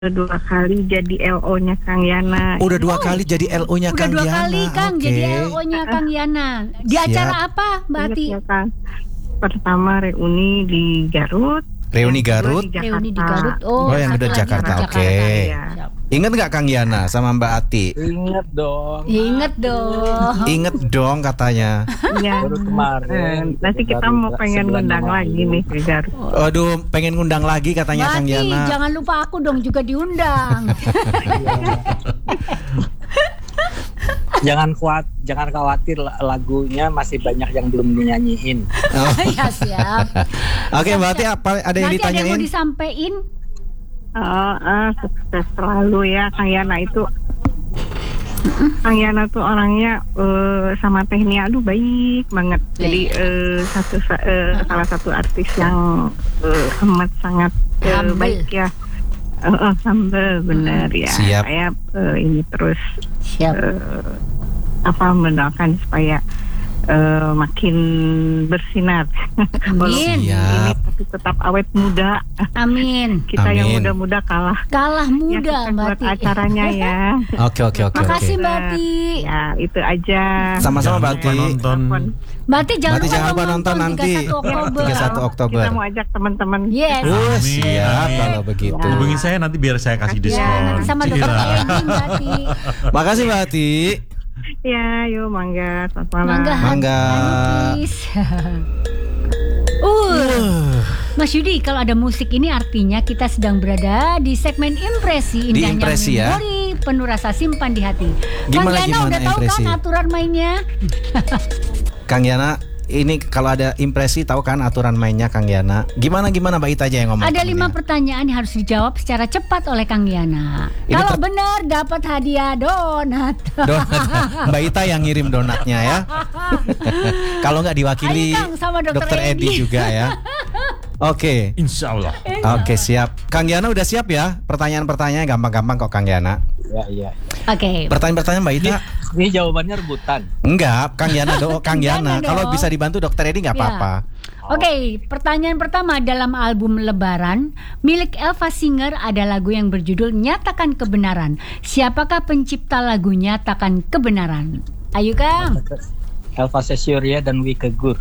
dua kali jadi LO-nya Kang Yana. Udah dua kali jadi LO-nya Kang Udah 2 Yana. kali Kang Oke. jadi LO-nya Kang Yana. Di Siap. acara apa Mbak Ati? Ingat ya, Kang? Pertama reuni di Garut. Reuni yang kedua Garut. di Jakarta. Reuni di Garut. Oh, yang satu udah lagi Jakarta, di oke. Iya. Siap. Ingat nggak Kang Yana sama Mbak Ati? Ingat dong. Ingat dong. Ingat dong katanya. Iya. Baru kemarin. Nanti kita Baru mau pengen sebulan ngundang yang lagi lalu. nih ke Garut. Aduh, pengen ngundang lagi katanya Mbak Kang Ati, Yana. jangan lupa aku dong juga diundang. Jangan khawatir lagunya masih banyak yang belum dinyanyiin. Oh. Ya siap. Oke, Mbak Ati apa ada yang Nanti ada yang mau ditanyain? disampaikan? Sukses selalu ya Kang Yana itu. Kang Yana tuh orangnya sama Tehnia aduh baik banget. Jadi salah satu artis yang amat sangat Humble. baik ya. Humble benar ya. Siap. Saya ini terus Siap. mendoakan supaya makin bersinar. Amin. Ini Siap. tapi tetap awet muda. Amin. Kita yang Amin. muda-muda kalah. Kalah Ya, muda sukses Mbak buat Ati. acaranya ya. Oke. Makasih Mbak Ati. Ya itu aja. Sama-sama Mbak Ati. Nonton. Mbak Ati jangan Mbak Ati jangan lupa lupa nonton nanti. 31 Oktober. 31 Oktober. Kita mau ajak teman-teman. Yes. Oh, Amin, siap amin. kalau begitu. Hubungi saya nanti biar saya kasih Ya, diskon. Ya, nanti sama dokter Iya. Edi Mbak Ati. Makasih Mbak Ati. Ya, yuk mangga. Selamat malam. Mangga. Mangga. Hanukis. Mas Yudi, kalau ada musik ini artinya kita sedang berada di segmen impresi indahnya Impresi ya. memori penuh rasa simpan di hati. Gimana, Kang Yana gimana udah tahu impresi? kan aturan mainnya? Kang Yana, ini kalau ada impresi tahu kan aturan mainnya Kang Yana. Gimana Mbak Ita aja yang ngomong. Ada Kang 5 Yana. pertanyaan yang harus dijawab secara cepat oleh Kang Yana. Ini Kalau benar dapat hadiah donat. Donat. Mbak Ita yang ngirim donatnya ya. Kalau nggak diwakili Ayo, Kang, sama Dokter Edi Edi. juga ya. Oke. Insya Allah. Oke, siap. Kang Yana udah siap ya? Pertanyaan-pertanyaannya gampang-gampang kok Kang Yana. Iya. Oke. Pertanyaan-pertanyaan Mbak Ita? Ini jawabannya rebutan. Enggak, Kang Yana Kang Kang Yana. Yana Kalau dong. bisa dibantu Dokter Edi nggak Ya. apa-apa. Oke, pertanyaan pertama, dalam album Lebaran milik Elva Singer ada lagu yang berjudul Nyatakan Kebenaran. Siapakah pencipta lagu Nyatakan Kebenaran? Ayo Kang. Elva Sessioria dan Wike Gur.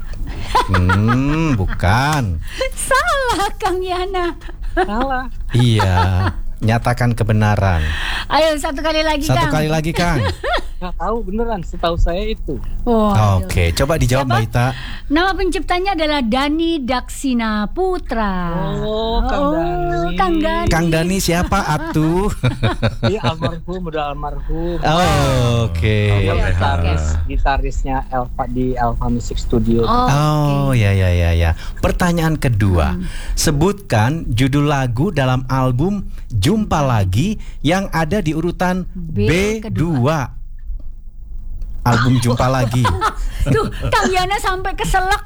Bukan. Salah Kang Yana. Salah. Iya, nyatakan kebenaran. Ayo satu kali lagi Satu Kang. kali lagi Kang. Nggak tahu beneran. Setahu saya itu. Oh, aduh. Oke, coba dijawab Siapa? Mbak Ita. Nama penciptanya adalah Dani Daksina Putra. Oh, Kang Dani. Kang Dani. Kang Dani siapa atuh? Iya, almarhum, udah almarhum. Oh, oke. Gitarisnya Elva di Elva Music Studio. Oh, oke. ya. Pertanyaan kedua. Sebutkan judul lagu dalam album Jumpa Lagi yang ada di urutan B B2. Album Jumpa Lagi. Tuh, Kang Yana sampai keselak.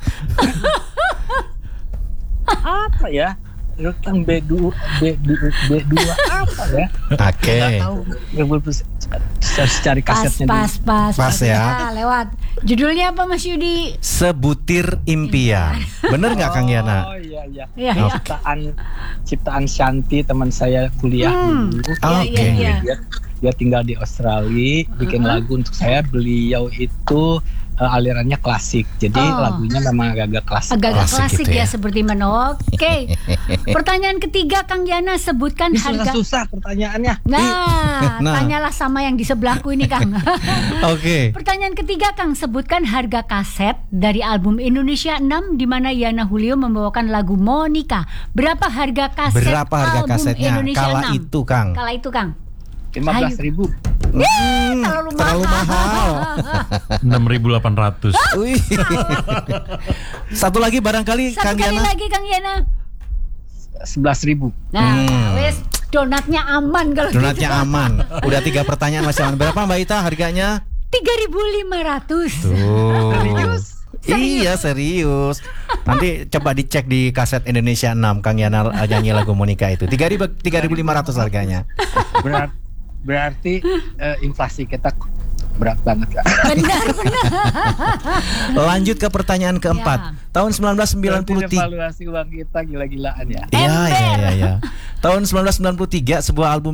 Apa ya? Urutan B2 apa ya? Oke. Nggak tahu. Harus cari kasetnya dulu. Pas ya. Lewat. Judulnya apa Mas Yudi? Sebutir impian. Bener nggak Kang Yana? Oh iya. Iya. Ciptaan Shanti, teman saya kuliah dulu. Oke. Dia tinggal di Australia, bikin lagu untuk saya. Beliau itu alirannya klasik, jadi lagunya memang agak klasik. Agak Klasik klasik gitu ya. ya seperti mana. Oke. Pertanyaan ketiga Kang Yana, sebutkan Ini harga. susah pertanyaannya. Nah, Nah. tanyalah sama yang di sebelahku ini Kang. Oke. Pertanyaan ketiga Kang, sebutkan harga kaset dari album Indonesia 6 di mana Yana Julio membawakan lagu Monica. Berapa harga kaset Berapa harga album kasetnya Indonesia kala 6? itu Kang? Kala itu Kang. 15.000. Terlalu mahal. 6.800. Wih. Satu lagi barangkali Satu Kang kali Yana. lagi Kang Yana. 11.000. Nah, wes donatnya aman kalau Donatnya aman. Udah 3 pertanyaan masih aman. Berapa Mbak Ita harganya? 3.500. Tuh. Iya serius. Nanti coba dicek di kaset Indonesia 6 Kang Yana nyanyi lagu Monica itu. 3.500 harganya. Berarti inflasi kita berat banget Kak. Benar. Lanjut ke pertanyaan keempat. Ya. Tahun 1993. Evaluasi uang kita gila-gilaan ya. Iya. Tahun 1993 sebuah album